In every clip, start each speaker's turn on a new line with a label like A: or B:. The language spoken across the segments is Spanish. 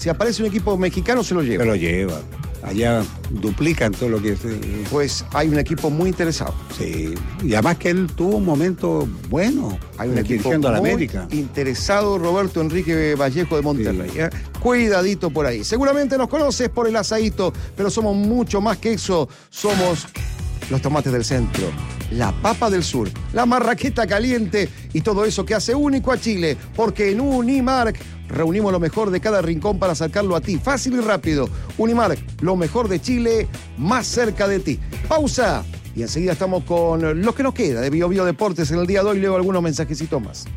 A: Si aparece un equipo mexicano, se lo lleva.
B: Se lo lleva. Allá duplican todo lo que es.
A: Pues hay un equipo muy interesado.
B: Sí. Y además que él tuvo un momento bueno.
A: Hay un equipo
B: dirigiendo a la
A: muy
B: América.
A: interesado, Roberto Enrique Vallejo de Monterrey.
B: Sí.
A: Cuidadito por ahí. Seguramente nos conoces por el asadito, pero somos mucho más que eso. Somos los tomates del centro, la papa del sur, la marraqueta caliente y todo eso que hace único a Chile. Porque en Unimark reunimos lo mejor de cada rincón para acercarlo a ti, fácil y rápido. Unimark, lo mejor de Chile, más cerca de ti. Pausa. Y enseguida estamos con lo que nos queda de Bio Bio Deportes en el día de hoy. Leo algunos mensajecitos más.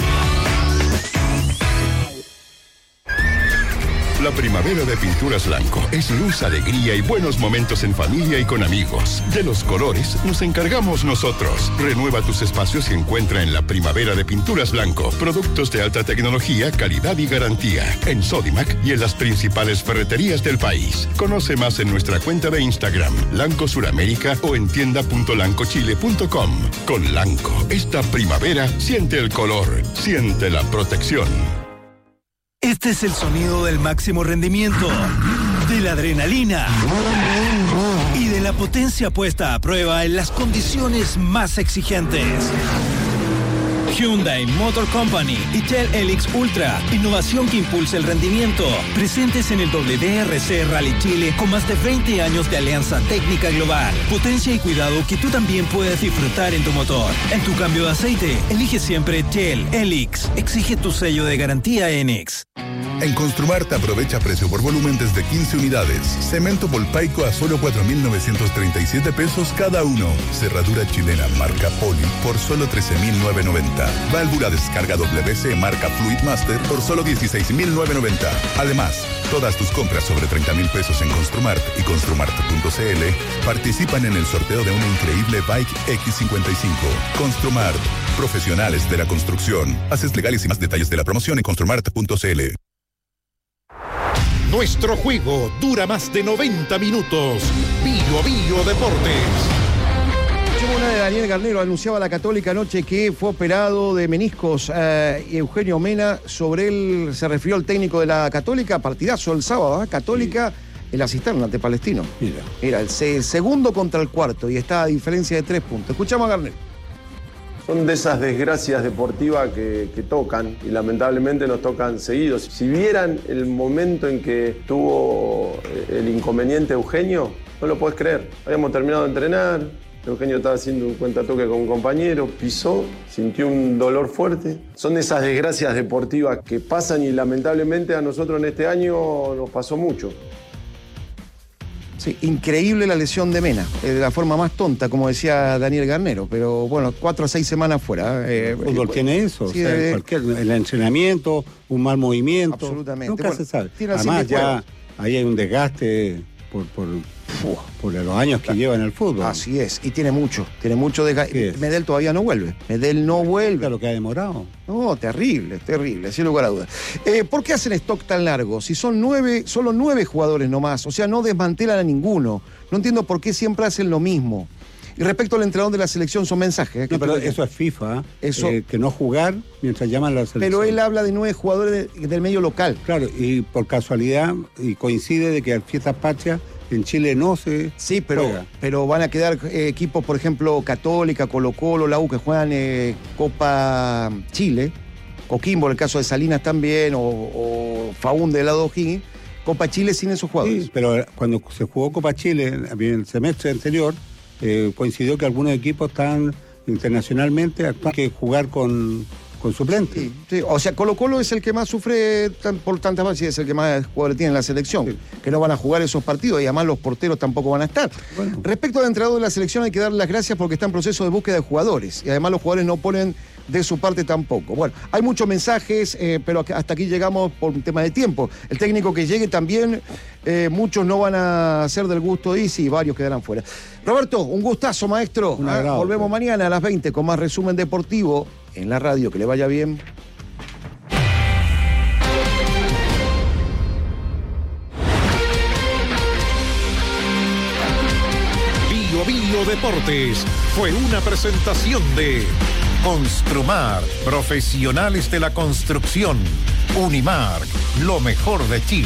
C: La primavera de Pinturas Blanco es luz, alegría y buenos momentos en familia y con amigos. De los colores nos encargamos nosotros. Renueva tus espacios y encuentra en la primavera de Pinturas Blanco productos de alta tecnología, calidad y garantía. En Sodimac y en las principales ferreterías del país. Conoce más en nuestra cuenta de Instagram, Lanco Suramérica, o en tienda.lancochile.com. Con Lanco, esta primavera siente el color, siente la protección.
D: Este es el sonido del máximo rendimiento, de la adrenalina y de la potencia puesta a prueba en las condiciones más exigentes. Hyundai Motor Company y Tel Helix Ultra, innovación que impulsa el rendimiento. Presentes en el WRC Rally Chile con más de 20 años de alianza técnica global. Potencia y cuidado que tú también puedes disfrutar en tu motor. En tu cambio de aceite, elige siempre Tel Helix. Exige tu sello de garantía ENEX.
E: En Construmart aprovecha precio por volumen desde 15 unidades. Cemento Volpaico a solo 4.937 pesos cada uno. Cerradura chilena marca Poli por solo 13.990. Válvula descarga WC marca Fluidmaster por solo 16.990. Además, todas tus compras sobre 30.000 pesos en Construmart y Construmart.cl participan en el sorteo de una increíble Bike X55. Construmart, profesionales de la construcción. Haces legales y más detalles de la promoción en Construmart.cl.
F: Nuestro juego dura más de 90 minutos. Bio Bio Deportes.
A: Una de Daniel Garnero anunciaba a la Católica anoche que fue operado de meniscos. Y Eugenio Mena, sobre él se refirió el técnico de la Católica. Partidazo el sábado, Católica, sí. El asistente ante Palestino.
B: Mira.
A: Era el segundo contra el cuarto y está a diferencia de 3 puntos. Escuchamos a Garnero.
G: Son de esas desgracias deportivas que tocan y lamentablemente nos tocan seguidos. Si vieran el momento en que tuvo el inconveniente Eugenio, no lo podés creer. Habíamos terminado de entrenar, Eugenio estaba haciendo un cuentatoque con un compañero, pisó, sintió un dolor fuerte. Son de esas desgracias deportivas que pasan y lamentablemente a nosotros en este año nos pasó mucho.
A: Sí, increíble la lesión de Mena, de la forma más tonta, como decía Daniel Garnero, pero bueno, 4 a 6 semanas fuera.
B: El fútbol tiene eso,
A: sí,
B: el entrenamiento, un mal movimiento.
A: Absolutamente.
B: Nunca se sabe.
A: Además,
B: ya ahí hay un desgaste por los años que lleva en el fútbol.
A: Así es, y tiene mucho desgaste. Medel todavía no vuelve. Medel no vuelve.
B: Claro, lo que ha demorado.
A: No, terrible, sin lugar a dudas. ¿Por qué hacen stock tan largo? Si son solo 9 jugadores nomás, o sea, no desmantelan a ninguno. No entiendo por qué siempre hacen lo mismo. Y respecto al entrenador de la selección, son mensajes.
B: No, pero eso es FIFA, que no jugar mientras llaman a la selección.
A: Pero él habla de 9 jugadores del medio local.
B: Claro, y por casualidad, y coincide de que al Fiestas Patrias en Chile no se juega.
A: Pero van a quedar equipos, por ejemplo, Católica, Colo-Colo, la U, que juegan Copa Chile, Coquimbo, en el caso de Salinas también, o Faún del lado O'Higgins, Copa Chile sin esos jugadores.
B: Sí, pero cuando se jugó Copa Chile, en el semestre anterior, coincidió que algunos equipos están internacionalmente actuando que jugar con suplentes.
A: Sí. O sea, Colo-Colo es el que más sufre por tantas veces, es el que más jugadores tiene en la selección, que no van a jugar esos partidos y además los porteros tampoco van a estar. Bueno. Respecto al entrenador de la selección, hay que darle las gracias porque está en proceso de búsqueda de jugadores y además los jugadores no ponen de su parte tampoco. Bueno, hay muchos mensajes, pero hasta aquí llegamos por un tema de tiempo. El técnico que llegue también, muchos no van a ser del gusto y sí, varios quedarán fuera. Roberto, un gustazo, maestro. Volvemos mañana a las 20 con más resumen deportivo en la radio. Que le vaya bien.
F: Bio Bio Deportes fue una presentación de Construmar, profesionales de la construcción. Unimark, lo mejor de Chile.